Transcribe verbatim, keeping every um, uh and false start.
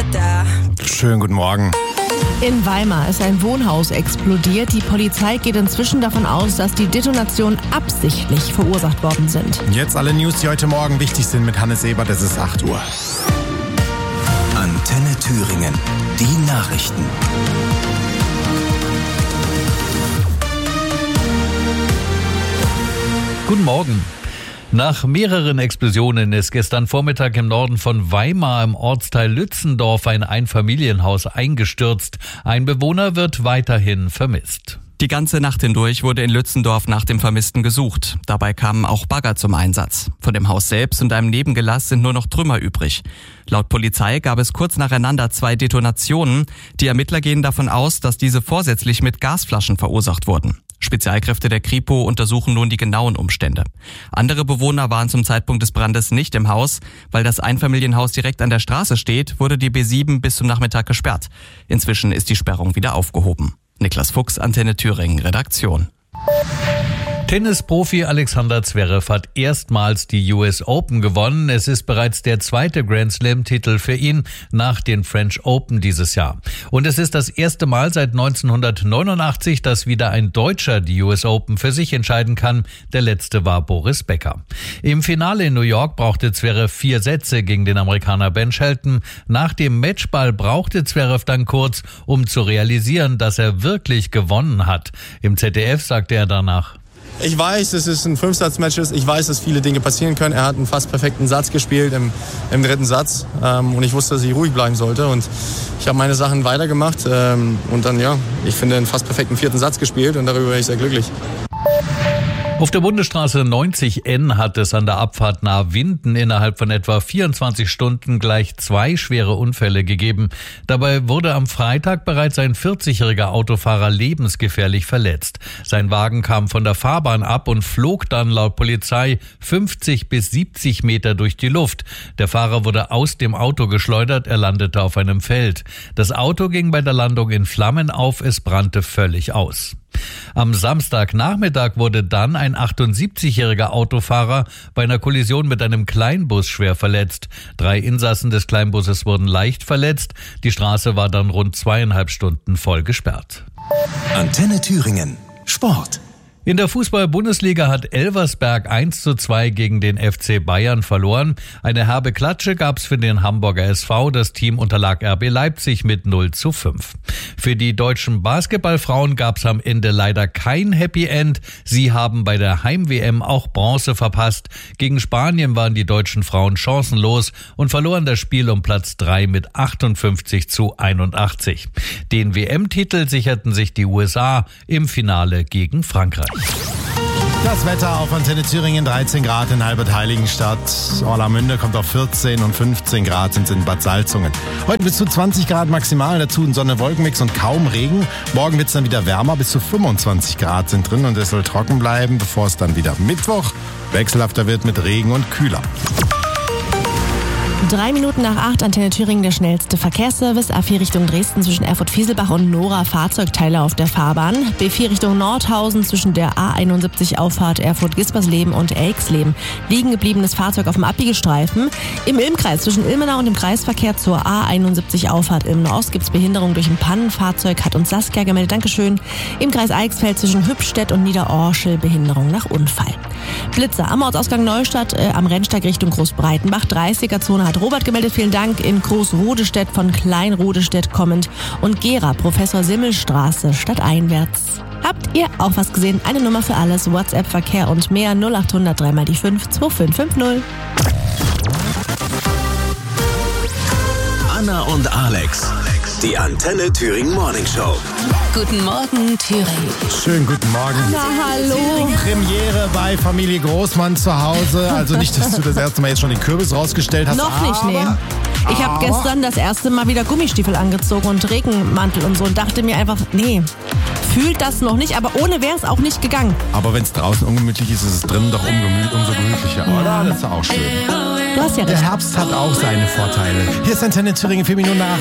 Schönen guten Morgen. In Weimar ist ein Wohnhaus explodiert. Die Polizei geht inzwischen davon aus, dass die Detonationen absichtlich verursacht worden sind. Jetzt alle News, die heute Morgen wichtig sind mit Hannes Ebert. Es ist acht Uhr. Antenne Thüringen. Die Nachrichten. Guten Morgen. Nach mehreren Explosionen ist gestern Vormittag im Norden von Weimar im Ortsteil Lützendorf ein Einfamilienhaus eingestürzt. Ein Bewohner wird weiterhin vermisst. Die ganze Nacht hindurch wurde in Lützendorf nach dem Vermissten gesucht. Dabei kamen auch Bagger zum Einsatz. Von dem Haus selbst und einem Nebengelass sind nur noch Trümmer übrig. Laut Polizei gab es kurz nacheinander zwei Detonationen. Die Ermittler gehen davon aus, dass diese vorsätzlich mit Gasflaschen verursacht wurden. Spezialkräfte der Kripo untersuchen nun die genauen Umstände. Andere Bewohner waren zum Zeitpunkt des Brandes nicht im Haus. Weil das Einfamilienhaus direkt an der Straße steht, wurde die B sieben bis zum Nachmittag gesperrt. Inzwischen ist die Sperrung wieder aufgehoben. Niklas Fuchs, Antenne Thüringen, Redaktion. Tennisprofi Alexander Zverev hat erstmals die U S Open gewonnen. Es ist bereits der zweite Grand Slam-Titel für ihn nach den French Open dieses Jahr. Und es ist das erste Mal seit neunzehnhundertneunundachtzig, dass wieder ein Deutscher die U S Open für sich entscheiden kann. Der letzte war Boris Becker. Im Finale in New York brauchte Zverev vier Sätze gegen den Amerikaner Ben Shelton. Nach dem Matchball brauchte Zverev dann kurz, um zu realisieren, dass er wirklich gewonnen hat. Im Z D F sagte er danach: Ich weiß, dass es ein Fünfsatz-Match ist. Ich weiß, dass viele Dinge passieren können. Er hat einen fast perfekten Satz gespielt im, im dritten Satz. Ähm, und ich wusste, dass ich ruhig bleiben sollte. Und ich habe meine Sachen weitergemacht. Ähm, und dann, ja, ich finde, einen fast perfekten vierten Satz gespielt. Und darüber bin ich sehr glücklich. Auf der Bundesstraße neunzig N hat es an der Abfahrt nahe Winden innerhalb von etwa vierundzwanzig Stunden gleich zwei schwere Unfälle gegeben. Dabei wurde am Freitag bereits ein vierzigjähriger Autofahrer lebensgefährlich verletzt. Sein Wagen kam von der Fahrbahn ab und flog dann laut Polizei fünfzig bis siebzig Meter durch die Luft. Der Fahrer wurde aus dem Auto geschleudert, er landete auf einem Feld. Das Auto ging bei der Landung in Flammen auf, es brannte völlig aus. Am Samstagnachmittag wurde dann ein achtundsiebzigjähriger Autofahrer bei einer Kollision mit einem Kleinbus schwer verletzt. Drei Insassen des Kleinbusses wurden leicht verletzt. Die Straße war dann rund zweieinhalb Stunden voll gesperrt. Antenne Thüringen. Sport. In der Fußball-Bundesliga hat Elversberg eins zu zwei gegen den F C Bayern verloren. Eine herbe Klatsche gab's für den Hamburger S V. Das Team unterlag R B Leipzig mit null zu fünf. Für die deutschen Basketballfrauen gab's am Ende leider kein Happy End. Sie haben bei der Heim-W M auch Bronze verpasst. Gegen Spanien waren die deutschen Frauen chancenlos und verloren das Spiel um Platz drei mit achtundfünfzig zu einundachtzig. Den W M-Titel sicherten sich die U S A im Finale gegen Frankreich. Das Wetter auf Antenne Thüringen, dreizehn Grad in Halbert-Heiligenstadt. Orlamünde kommt auf vierzehn und fünfzehn Grad sind in Bad Salzungen. Heute bis zu zwanzig Grad maximal, dazu ein Sonne-Wolkenmix und kaum Regen. Morgen wird es dann wieder wärmer, bis zu fünfundzwanzig Grad sind drin und es soll trocken bleiben, bevor es dann wieder Mittwoch wechselhafter wird mit Regen und kühler. Drei Minuten nach acht, Antenne Thüringen, der schnellste Verkehrsservice. A vier Richtung Dresden zwischen Erfurt-Fieselbach und Nora, Fahrzeugteile auf der Fahrbahn. B vier Richtung Nordhausen zwischen der A einundsiebzig Auffahrt Erfurt-Gispersleben und Elksleben. Liegen gebliebenes Fahrzeug auf dem Abbiegestreifen. Im Ilmkreis zwischen Ilmenau und dem Kreisverkehr zur A einundsiebzig Auffahrt Ilmenau gibt es Behinderung durch ein Pannenfahrzeug, hat uns Saskia gemeldet. Dankeschön. Im Kreis Eichsfeld zwischen Hübstedt und Niederorschel Behinderung nach Unfall. Blitzer am Ortsausgang Neustadt, äh, am Rennsteig Richtung Großbreitenbach. dreißiger-Zone hat Robert gemeldet, vielen Dank. In Großrodestedt von Kleinrodestedt kommend. Und Gera, Professor Simmelstraße, stadteinwärts. Habt ihr auch was gesehen? Eine Nummer für alles, WhatsApp, Verkehr und mehr. null acht hundert drei mal die fünf zwei fünf fünf null. Anna und Alex. Die Antenne Thüringen Morning Show. Guten Morgen, Thüringen. Schönen guten Morgen. Na, hallo. Premiere bei Familie Großmann zu Hause. Also nicht, dass du das erste Mal jetzt schon den Kürbis rausgestellt hast. Noch nicht, nee. Ich habe gestern das erste Mal wieder Gummistiefel angezogen und Regenmantel und so und dachte mir einfach, nee, fühlt das noch nicht, aber ohne wäre es auch nicht gegangen. Aber wenn es draußen ungemütlich ist, ist es drinnen doch ungemütlich, umso gemütlicher, oder? Das ist auch schön. Du hast ja recht. Der Herbst hat auch seine Vorteile. Hier ist Antenne Thüringen, vier Minuten nach